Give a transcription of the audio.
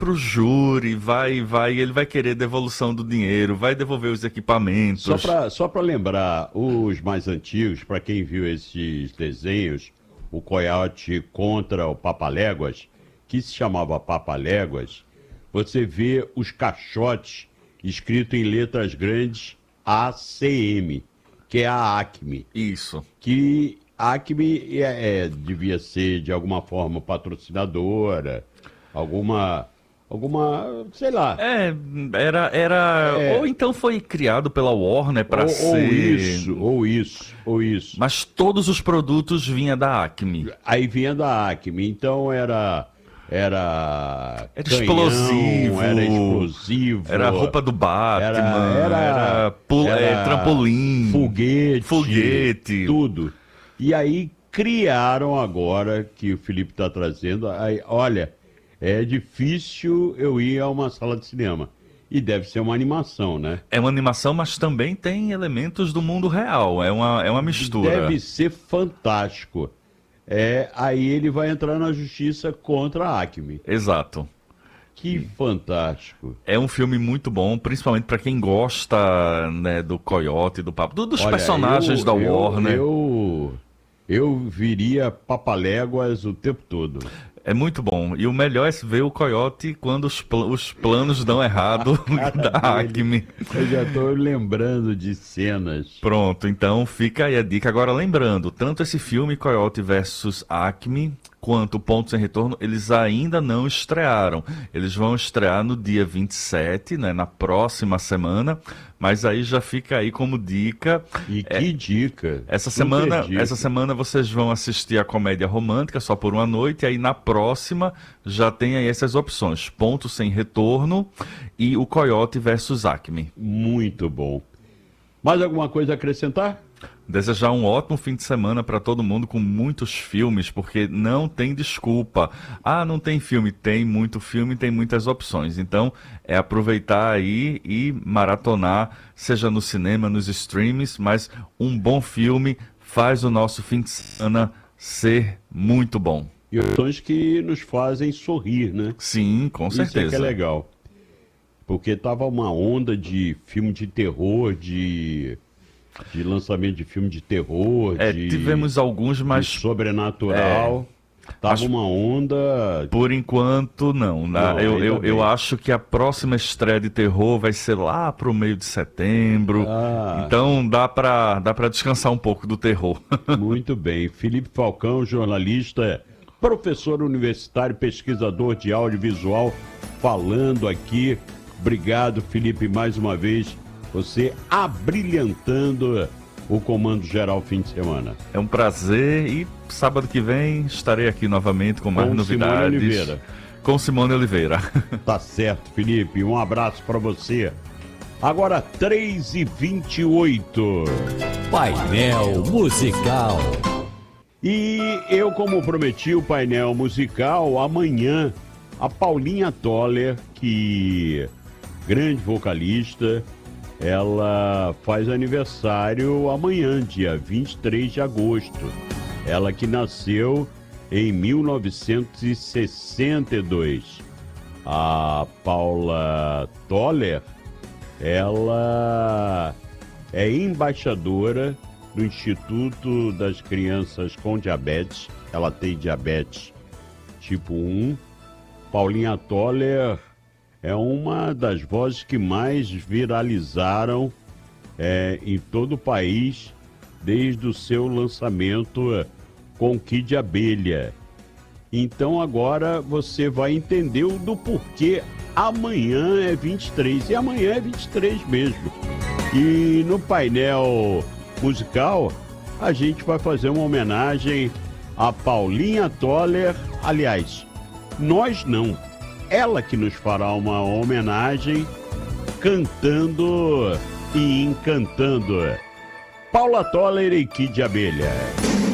pro júri, ele vai querer devolução do dinheiro, vai devolver os equipamentos. Só para lembrar, os mais antigos, para quem viu esses desenhos, o Coiote contra o Papaléguas, que se chamava Papaléguas, você vê os caixotes escrito em letras grandes ACM, que é a Acme. Isso. Que a Acme devia ser de alguma forma patrocinadora, alguma, sei lá. Ou então foi criado pela Warner para ser. Ou isso. Mas todos os produtos vinham da Acme. Aí vinha da Acme, então era canhão, explosivo. Era explosivo. Era roupa do Batman. Era trampolim. Foguete. Tudo. E aí criaram agora, que o Felipe está trazendo, aí, olha, é difícil eu ir a uma sala de cinema. E deve ser uma animação, né? É uma animação, mas também tem elementos do mundo real. É uma mistura. Deve ser fantástico. Aí ele vai entrar na justiça contra a Acme. Exato. Que fantástico. É um filme muito bom, principalmente para quem gosta, né, do Coyote, do Papo, dos personagens da Warner. Eu viria Papaléguas o tempo todo. É muito bom. E o melhor é ver o Coyote quando os planos dão errado da Acme. Eu já estou lembrando de cenas. Pronto, então fica aí a dica. Agora lembrando, tanto esse filme Coyote versus Acme, quanto Ponto Sem Retorno, eles ainda não estrearam. Eles vão estrear no dia 27, né, na próxima semana, mas aí já fica aí como dica. E que dica! Essa semana vocês vão assistir a comédia romântica só por uma noite, e aí na próxima já tem aí essas opções, Ponto Sem Retorno e o Coyote versus Acme. Muito bom. Mais alguma coisa a acrescentar? Desejar um ótimo fim de semana para todo mundo com muitos filmes, porque não tem desculpa. Ah, não tem filme? Tem muito filme, tem muitas opções. Então, é aproveitar aí e maratonar, seja no cinema, nos streams, mas um bom filme faz o nosso fim de semana ser muito bom. E opções que nos fazem sorrir, né? Sim, com certeza. Isso é que é legal. Porque tava uma onda de filme de terror, de lançamento de filme de terror, tivemos alguns, mas de sobrenatural. Tava uma onda. Por enquanto, não. Eu acho que a próxima estreia de terror vai ser lá pro meio de setembro. Então dá pra descansar um pouco do terror. Muito bem. Felipe Falcão, jornalista, professor universitário, pesquisador de audiovisual, falando aqui. Obrigado, Felipe, mais uma vez. Você abrilhantando o Comando Geral fim de semana. É um prazer e sábado que vem estarei aqui novamente com mais novidades. Com Simone Oliveira. Tá certo, Felipe. Um abraço para você. Agora 3h28. Painel Musical. E eu, como prometi, o painel musical, amanhã, a Paulinha Toller, que grande vocalista, ela faz aniversário amanhã, dia 23 de agosto. Ela que nasceu em 1962. A Paula Toller, ela é embaixadora do Instituto das Crianças com Diabetes. Ela tem diabetes tipo 1. Paulinha Toller é uma das vozes que mais viralizaram em todo o país desde o seu lançamento com Kid Abelha. Então agora você vai entender do porquê amanhã é 23. E amanhã é 23 mesmo. E no painel musical a gente vai fazer uma homenagem a Paulinha Toller. Aliás, nós não. Ela que nos fará uma homenagem cantando e encantando. Paula Toller e Kid Abelha.